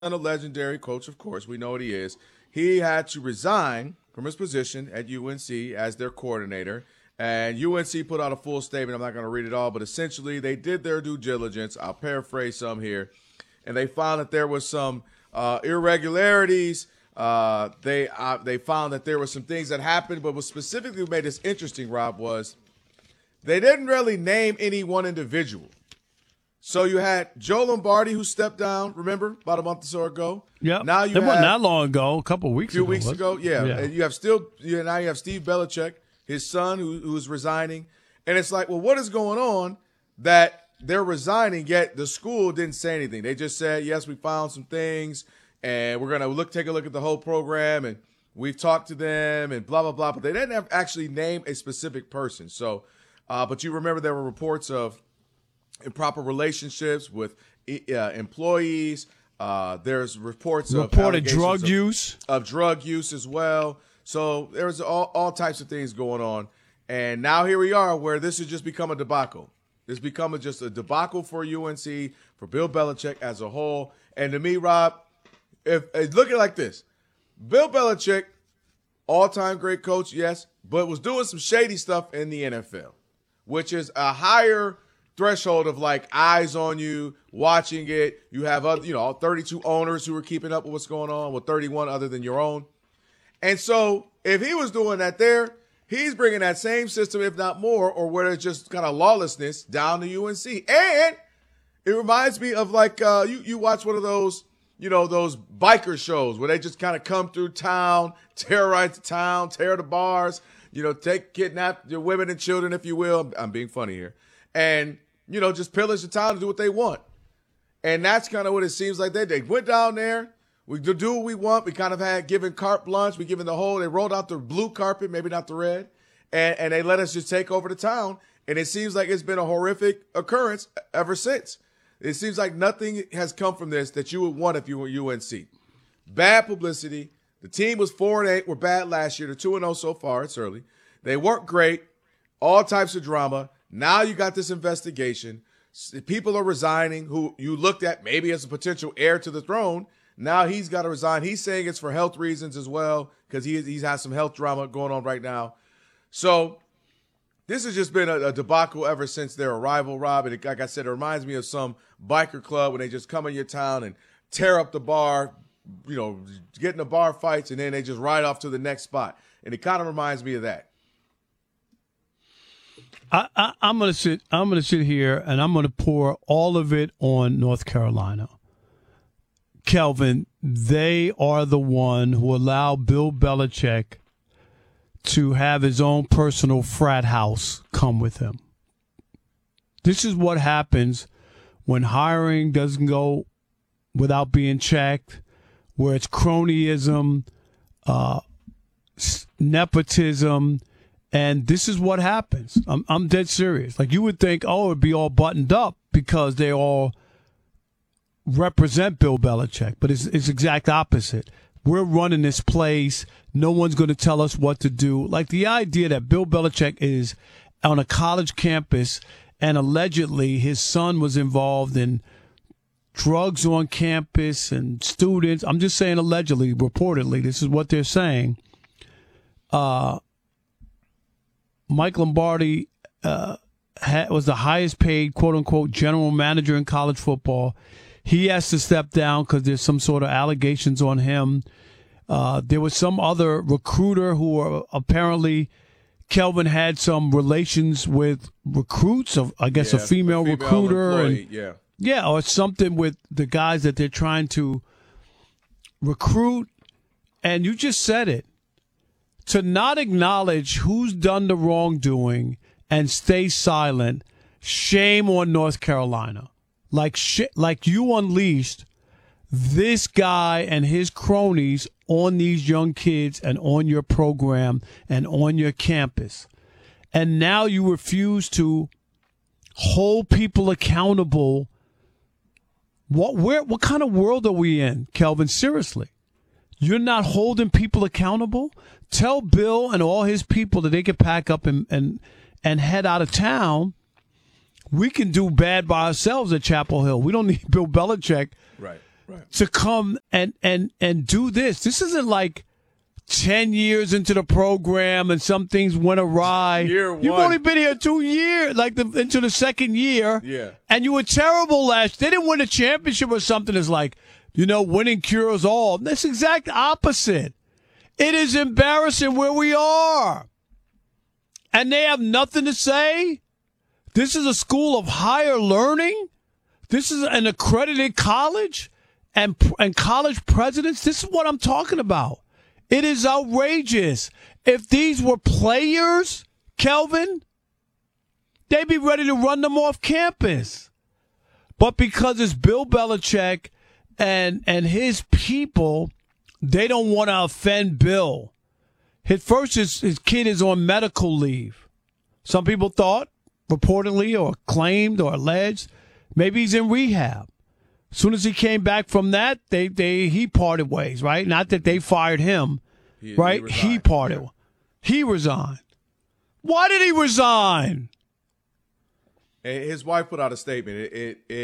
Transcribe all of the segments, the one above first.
a legendary coach, of course. We know what he is. He had to resign from his position at UNC as their coordinator. And UNC put out a full statement. I'm not going to read it all, but essentially they did their due diligence. I'll paraphrase some here. And they found that there was some irregularities. They found that there were some things that happened, but what specifically made this interesting, Rob, was they didn't really name any one individual. So you had Joe Lombardi, who stepped down, remember, about a month or so ago. Yeah. Now it wasn't that long ago, a couple of weeks ago. A few weeks ago, yeah. And you have now you have Steve Belichick, his son, who's resigning. And it's like, well, what is going on that they're resigning, yet the school didn't say anything? They just said, yes, we found some things, and we're going to take a look at the whole program, and we've talked to them, and blah, blah, blah. But they didn't actually name a specific person. So, but you remember there were reports of improper relationships with employees. There's reports of drug use as well. So there's all types of things going on. And now here we are where this has just become a debacle. It's become just a debacle for UNC, for Bill Belichick as a whole. And to me, Rob, if look at it like this. Bill Belichick, all-time great coach, yes, but was doing some shady stuff in the NFL, which is a higher threshold of like eyes on you, watching it. You have all 32 owners who are keeping up with what's going on, with 31 other than your own. And so if he was doing that there, he's bringing that same system, if not more, or where it's just kind of lawlessness down to UNC. And it reminds me of like you watch one of those, those biker shows where they just kind of come through town, terrorize the town, tear the bars, kidnap your women and children, if you will. I'm being funny here. And, just pillage the town to do what they want. And that's kind of what it seems like they went down there. We do what we want. We kind of had given carte blanche. We given they rolled out the blue carpet, maybe not the red. And they let us just take over the town. And it seems like it's been a horrific occurrence ever since. It seems like nothing has come from this that you would want if you were UNC. Bad publicity. The team was 4-8. Were bad last year. They're 2-0 so far. It's early. They weren't great. All types of drama. Now you got this investigation. People are resigning who you looked at maybe as a potential heir to the throne. Now he's got to resign. He's saying it's for health reasons as well because he's has some health drama going on right now. So this has just been a debacle ever since their arrival, Rob. And like I said, it reminds me of some biker club when they just come in your town and tear up the bar, get in the bar fights, and then they just ride off to the next spot. And it kind of reminds me of that. I'm gonna sit here and I'm gonna pour all of it on North Carolina. Kelvin, they are the one who allowed Bill Belichick to have his own personal frat house come with him. This is what happens when hiring doesn't go without being checked, where it's cronyism, nepotism. And this is what happens. I'm dead serious. Like you would think, it'd be all buttoned up because they all represent Bill Belichick, but it's exact opposite. We're running this place. No one's going to tell us what to do. Like the idea that Bill Belichick is on a college campus and allegedly his son was involved in drugs on campus and students. I'm just saying allegedly, reportedly. This is what they're saying. Mike Lombardi was the highest paid, quote unquote, general manager in college football. He has to step down because there's some sort of allegations on him. There was some other recruiter who apparently Kelvin had some relations with recruits, I guess a female recruiter. Yeah, or something with the guys that they're trying to recruit. And you just said it. To not acknowledge who's done the wrongdoing and stay silent, shame on North Carolina. Like you unleashed this guy and his cronies on these young kids and on your program and on your campus. And now you refuse to hold people accountable. What kind of world are we in, Kelvin? Seriously. You're not holding people accountable? Tell Bill and all his people that they can pack up and head out of town. We can do bad by ourselves at Chapel Hill. We don't need Bill Belichick to come and do this. This isn't like 10 years into the program and some things went awry. You've only been here 2 years, into the second year. Yeah. And you were terrible last. They didn't win a championship or something. It's like, winning cures all. That's the exact opposite. It is embarrassing where we are. And they have nothing to say. This is a school of higher learning. This is an accredited college and college presidents. This is what I'm talking about. It is outrageous. If these were players, Kelvin, they'd be ready to run them off campus. But because it's Bill Belichick and his people, they don't want to offend Bill. His kid is on medical leave. Some people thought, reportedly or claimed or alleged, maybe he's in rehab. As soon as he came back from that, he parted ways, right? Not that they fired him, right? He parted. Yeah. He resigned. Why did he resign? His wife put out a statement.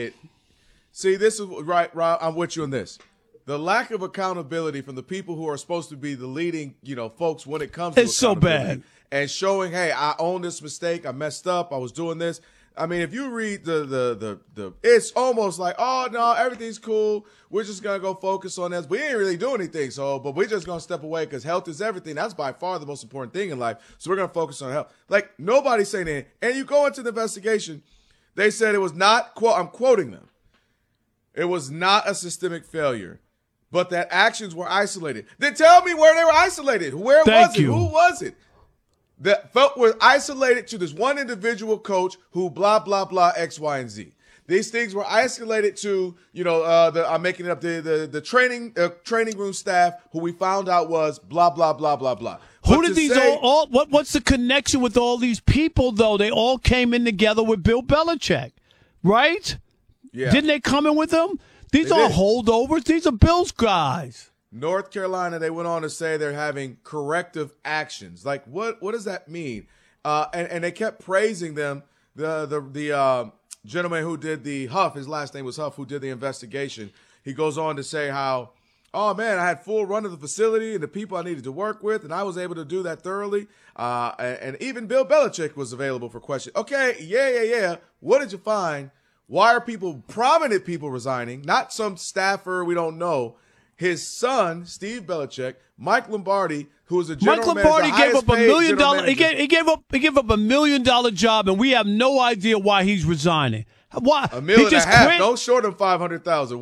See, this is right, Rob. I'm with you on this. The lack of accountability from the people who are supposed to be the leading, folks when it comes to it's so bad. And showing, hey, I own this mistake. I messed up. I was doing this. I mean, if you read the it's almost like, oh no, everything's cool. We're just gonna go focus on this. We ain't really doing anything, but we're just gonna step away because health is everything. That's by far the most important thing in life. So we're gonna focus on health. Like nobody's saying anything. And you go into the investigation, they said it was not. I'm quoting them. It was not a systemic failure, but that actions were isolated. Then tell me where they were isolated. Where was it? Who was it? That were isolated to this one individual coach who blah, blah, blah, X, Y, and Z. These things were isolated to, I'm making it up, the training room staff who we found out was blah, blah, blah, blah, blah. Who did these what's the connection with all these people, though? They all came in together with Bill Belichick, right? Yeah. Didn't they come in with him? These are holdovers. These are Bill's guys. North Carolina, they went on to say they're having corrective actions. Like, what does that mean? And they kept praising them. The gentleman who did the Huff, his last name was Huff, who did the investigation. He goes on to say how, oh, man, I had full run of the facility and the people I needed to work with, and I was able to do that thoroughly. And even Bill Belichick was available for questions. Okay, yeah. What did you find? Why are prominent people resigning? Not some staffer we don't know. His son, Steve Belichick, Mike Lombardi, who is a general manager. Mike Lombardi gave up $1 million. He gave up $1 million job, and we have no idea why he's resigning. Why? $1.5 million. No short of $500,000.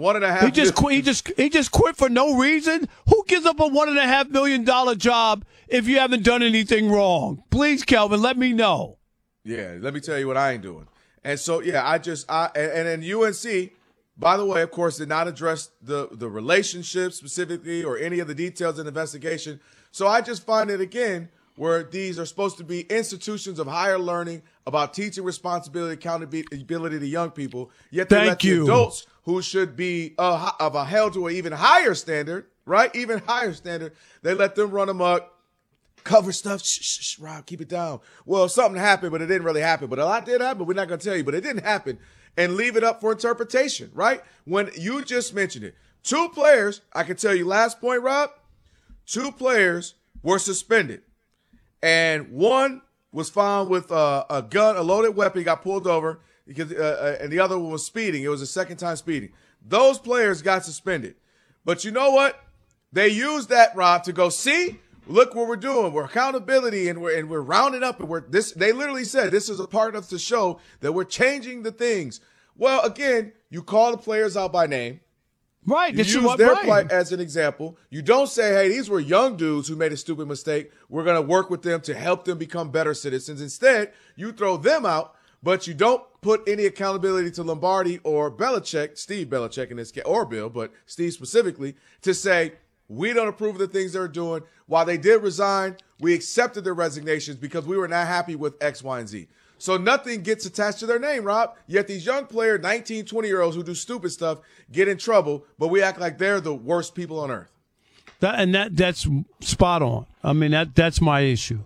$1.5 He just quit for no reason. Who gives up a $1.5 million job if you haven't done anything wrong? Please, Kelvin, let me know. Yeah, let me tell you what I ain't doing. And so, yeah, and then UNC. By the way, of course, did not address the relationship specifically or any of the details in the investigation. So I just find it, again, where these are supposed to be institutions of higher learning about teaching responsibility, accountability to young people, yet they let the adults who should be held to an even higher standard, right? Even higher standard, they let them run amok, cover stuff. Shh, Rob, keep it down. Well, something happened, but it didn't really happen. But a lot did happen. We're not going to tell you, but it didn't happen. And leave it up for interpretation, right? When you just mentioned it. 2 players, I can tell you last point, Rob, 2 players were suspended. And one was found with a gun, a loaded weapon. He got pulled over because, and the other one was speeding. It was a second time speeding. Those players got suspended. But you know what? They used that, Rob, to go, see, look what we're doing. We're accountability and we're rounding up and they literally said this is a part of the show that we're changing the things. Well, again, you call the players out by name. Right. You use their plight as an example. You don't say, hey, these were young dudes who made a stupid mistake. We're going to work with them to help them become better citizens. Instead, you throw them out, but you don't put any accountability to Lombardi or Belichick, Steve Belichick in this case, or Bill, but Steve specifically, to say, we don't approve of the things they're doing. While they did resign, we accepted their resignations because we were not happy with X, Y, and Z. So nothing gets attached to their name, Rob. Yet these young players, 19, 20-year-olds who do stupid stuff, get in trouble, but we act like they're the worst people on earth. That's spot on. I mean, that's my issue.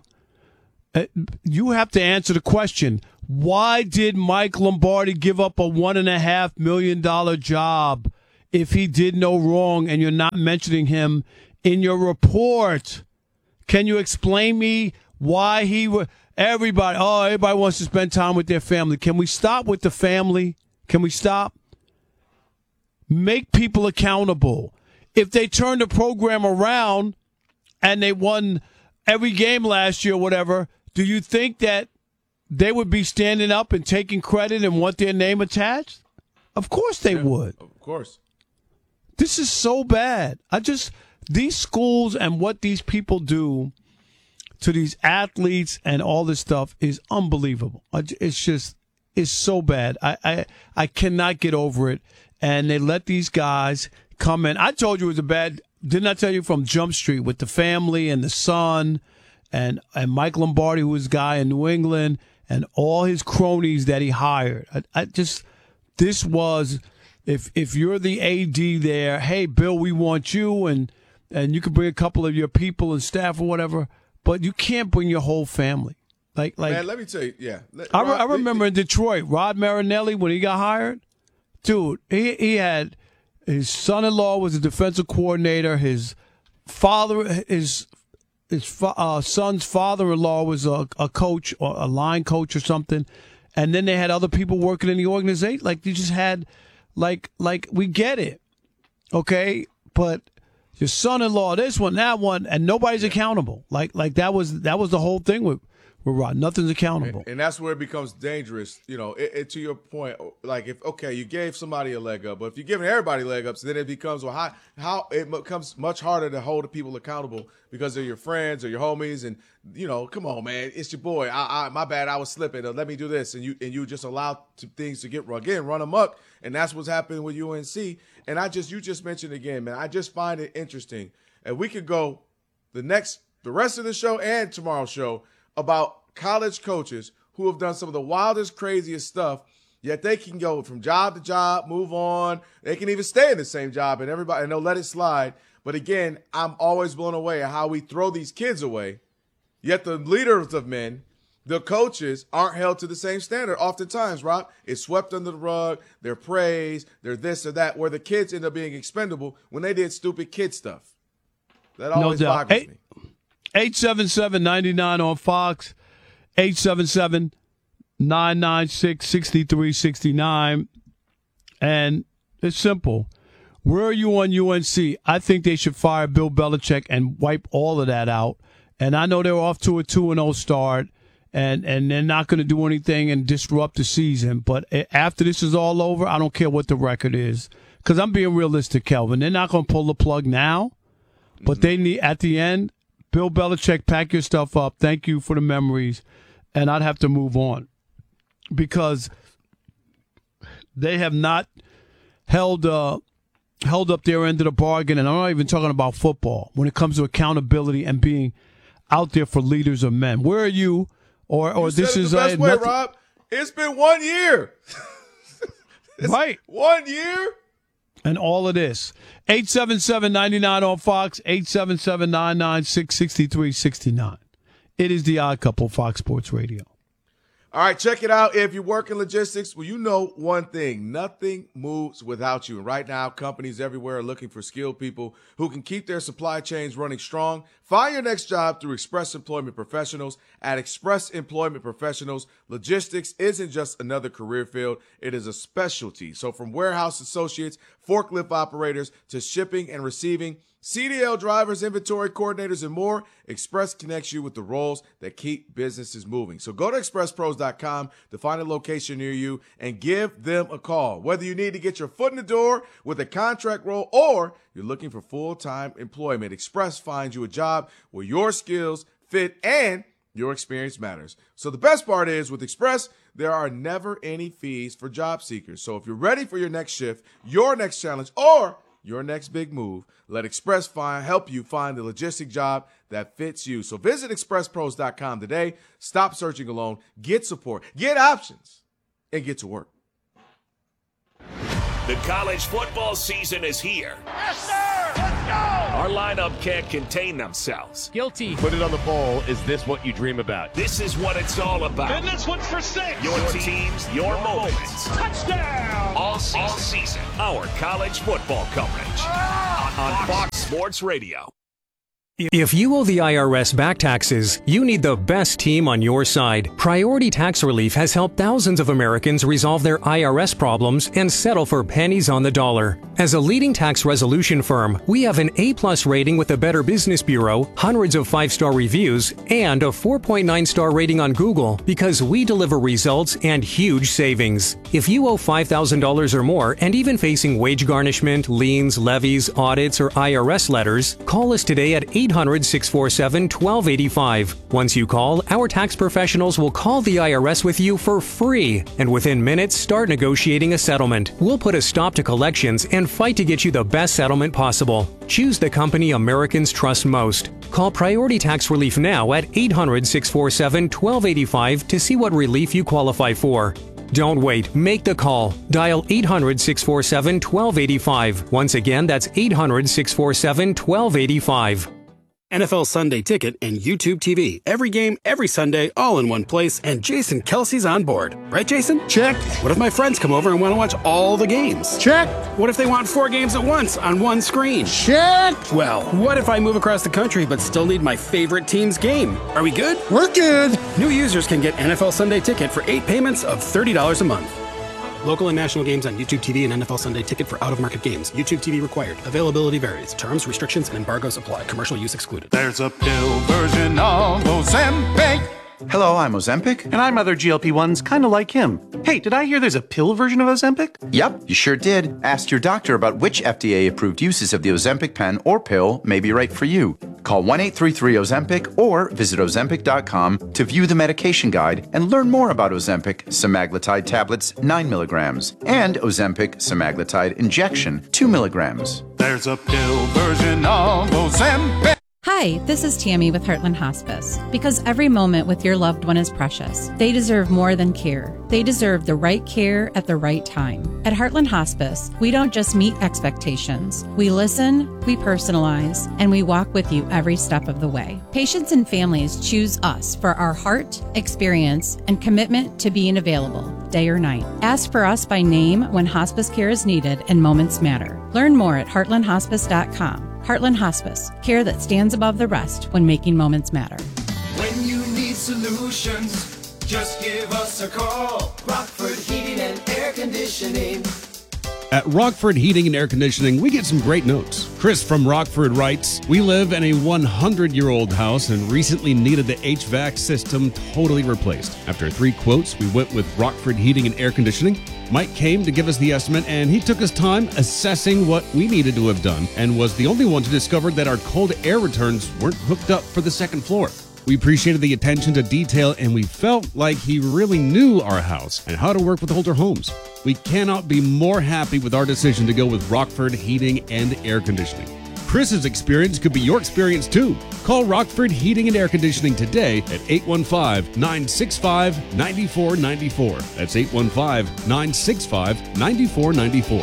You have to answer the question, why did Mike Lombardi give up a $1.5 million job if he did no wrong and you're not mentioning him in your report? Can you explain me why everybody wants to spend time with their family? Can we stop with the family? Can we stop? Make people accountable. If they turn the program around and they won every game last year or whatever, do you think that they would be standing up and taking credit and want their name attached? Of course they would. Of course. This is so bad. These schools and what these people do to these athletes and all this stuff is unbelievable. It's so bad. I cannot get over it. And they let these guys come in. I told you it was didn't I tell you from Jump Street with the family and the son and Mike Lombardi, who was a guy in New England, and all his cronies that he hired. This was, if you're the AD there, hey, Bill, we want you, and you can bring a couple of your people and staff or whatever, but you can't bring your whole family. Like man, let me tell you, yeah. I remember in Detroit, Rod Marinelli, when he got hired, dude, he had his son-in-law was a defensive coordinator. His son's father-in-law was a coach or a line coach or something, and then they had other people working in the organization. Like you just had, like we get it, okay, but your son-in-law, this one, that one, and nobody's accountable. Like that was the whole thing with Rod. Nothing's accountable. And that's where it becomes dangerous. You know, to your point, like you gave somebody a leg up, but if you're giving everybody leg ups, then it becomes, how it becomes much harder to hold the people accountable because they're your friends or your homies. And, you know, come on, man, it's your boy. My bad, I was slipping. Let me do this. And you just allow things to run amok. And that's what's happening with UNC. And you just mentioned again, man, I just find it interesting. And we could go the rest of the show and tomorrow's show about college coaches who have done some of the wildest, craziest stuff, yet they can go from job to job, move on. They can even stay in the same job, and they'll let it slide. But again, I'm always blown away at how we throw these kids away, yet the leaders of men, the coaches, aren't held to the same standard. Oftentimes, Rob, it's swept under the rug, they're praised, they're this or that, where the kids end up being expendable when they did stupid kid stuff. That always boggles me. 877-99 on Fox, 877-996-6369. And it's simple. Where are you on UNC? I think they should fire Bill Belichick and wipe all of that out. And I know they're off to a 2-0 start, and they're not going to do anything and disrupt the season. But after this is all over, I don't care what the record is. Because I'm being realistic, Kelvin. They're not going to pull the plug now. But they need, at the end, Bill Belichick, pack your stuff up. Thank you for the memories. And I'd have to move on because they have not held up their end of the bargain. And I'm not even talking about football when it comes to accountability and being out there for leaders of men. Where are you? Or this is the best way, Rob. It's been 1 year. Right. 1 year. And all of this. 877-99 on Fox, 877-996-6369. It is the Odd Couple, Fox Sports Radio. All right, check it out. If you work in logistics, well, you know one thing. Nothing moves without you. And right now, companies everywhere are looking for skilled people who can keep their supply chains running strong. Find your next job through Express Employment Professionals. At Express Employment Professionals, logistics isn't just another career field. It is a specialty. So from warehouse associates, forklift operators, to shipping and receiving, CDL drivers, inventory coordinators, and more, Express connects you with the roles that keep businesses moving. So go to expresspros.com to find a location near you and give them a call. Whether you need to get your foot in the door with a contract role or you're looking for full-time employment, Express finds you a job where your skills fit and your experience matters. So the best part is with Express, there are never any fees for job seekers. So if you're ready for your next shift, your next challenge, or your next big move, let Express help you find the logistic job that fits you. So visit expresspros.com today. Stop searching alone. Get support. Get options. And get to work. The college football season is here. Yes, sir! Let's go! Our lineup can't contain themselves. Guilty. Put it on the bowl. Is this what you dream about? This is what it's all about. And this one's for 6. Your teams, your moments. Touchdown! All season. Our college football coverage on Fox Sports Radio. If you owe the IRS back taxes, you need the best team on your side. Priority Tax Relief has helped thousands of Americans resolve their IRS problems and settle for pennies on the dollar. As a leading tax resolution firm, we have an A+ rating with the Better Business Bureau, hundreds of 5-star reviews, and a 4.9-star rating on Google because we deliver results and huge savings. If you owe $5,000 or more and even facing wage garnishment, liens, levies, audits, or IRS letters, call us today at 800-647-1285. Once you call, our tax professionals will call the IRS with you for free, and within minutes start negotiating a settlement. We'll put a stop to collections and fight to get you the best settlement possible. Choose the company Americans trust most. Call Priority Tax Relief now at 800-647-1285 to see what relief you qualify for. Don't wait. Make the call. Dial 800-647-1285. Once again, that's 800-647-1285. NFL Sunday Ticket and YouTube TV. Every game, every Sunday, all in one place, and Jason Kelsey's on board. Right, Jason? Check. What if my friends come over and want to watch all the games? Check. What if they want 4 games at once on one screen? Check. Well, what if I move across the country but still need my favorite team's game? Are we good? We're good. New users can get NFL Sunday Ticket for 8 payments of $30 a month. Local and national games on YouTube TV and NFL Sunday Ticket for out-of-market games. YouTube TV required. Availability varies. Terms, restrictions, and embargoes apply. Commercial use excluded. There's a pill version of Ozempic. Hello, I'm Ozempic. And I'm other GLP-1s kind of like him. Hey, did I hear there's a pill version of Ozempic? Yep, you sure did. Ask your doctor about which FDA-approved uses of the Ozempic pen or pill may be right for you. Call 1-833-OZEMPIC or visit Ozempic.com to view the medication guide and learn more about Ozempic semaglutide tablets 9 milligrams and Ozempic semaglutide injection 2 milligrams. There's a pill version of Ozempic. Hi, this is Tammy with Heartland Hospice. Because every moment with your loved one is precious, they deserve more than care. They deserve the right care at the right time. At Heartland Hospice, we don't just meet expectations. We listen, we personalize, and we walk with you every step of the way. Patients and families choose us for our heart, experience, and commitment to being available, day or night. Ask for us by name when hospice care is needed and moments matter. Learn more at heartlandhospice.com. Heartland Hospice, care that stands above the rest when making moments matter. When you need solutions, just give us a call. Rockford Heating and Air Conditioning. At Rockford Heating and Air Conditioning, we get some great notes. Chris from Rockford writes, "We live in a 100-year-old house and recently needed the HVAC system totally replaced. After 3 quotes, we went with Rockford Heating and Air Conditioning. Mike came to give us the estimate, and he took his time assessing what we needed to have done and was the only one to discover that our cold air returns weren't hooked up for the second floor. We appreciated the attention to detail, and we felt like he really knew our house and how to work with older homes. We cannot be more happy with our decision to go with Rockford Heating and Air Conditioning. Chris's experience could be your experience too. Call Rockford Heating and Air Conditioning today at 815-965-9494. That's 815-965-9494.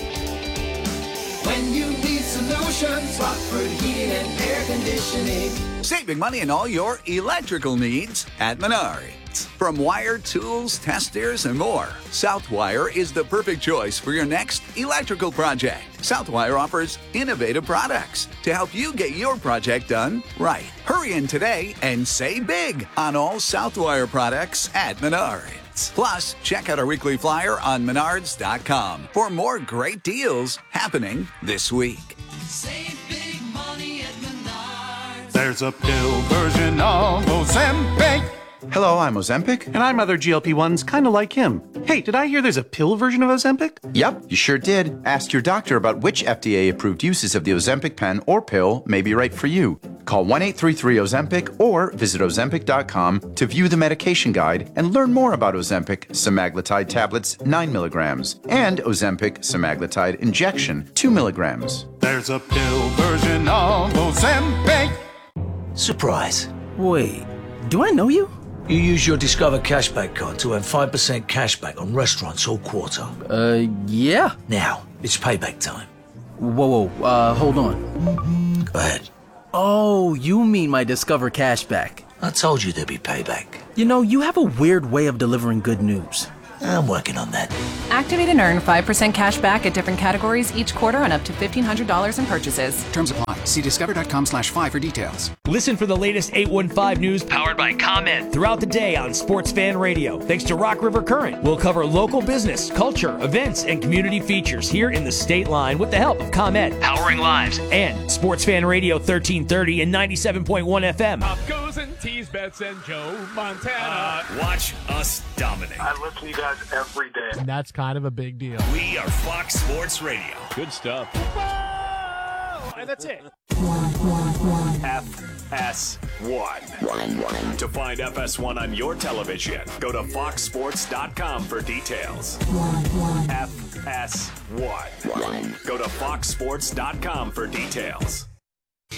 When you need solutions, Rockford Heating and Air Conditioning. Saving money on all your electrical needs at Menards. From wire, tools, testers, and more, Southwire is the perfect choice for your next electrical project. Southwire offers innovative products to help you get your project done right. Hurry in today and save big on all Southwire products at Menards. Plus, check out our weekly flyer on Menards.com for more great deals happening this week. Save big money at Menards. There's a pill version of Ozempic. Hello, I'm Ozempic. And I'm other GLP-1s kind of like him. Hey, did I hear there's a pill version of Ozempic? Yep, you sure did. Ask your doctor about which FDA-approved uses of the Ozempic pen or pill may be right for you. Call 1-833-OZEMPIC or visit Ozempic.com to view the medication guide and learn more about Ozempic semaglutide tablets 9 milligrams and Ozempic semaglutide injection 2 milligrams. There's a pill version of Ozempic. Surprise. Wait, do I know you? You use your Discover Cashback card to earn 5% cashback on restaurants all quarter. Yeah. Now, it's payback time. Whoa, hold on. Go ahead. Oh, you mean my Discover Cashback. I told you there'd be payback. You know, you have a weird way of delivering good news. I'm working on that. Activate and earn 5% cash back at different categories each quarter on up to $1,500 in purchases. Terms apply. See discover.com/5 for details. Listen for the latest 815 news powered by ComEd throughout the day on Sports Fan Radio. Thanks to Rock River Current, we'll cover local business, culture, events, and community features here in the state line with the help of ComEd, powering lives, and Sports Fan Radio 1330 and 97.1 FM. Pop goes and tease bets and Joe Montana. Watch us dominate. I listen to you guys every day. And that's kind of a big deal. We are Fox Sports Radio. Good stuff. And that's it. FS1. To find FS1 on your television, go to foxsports.com for details. FS1. Go to foxsports.com for details.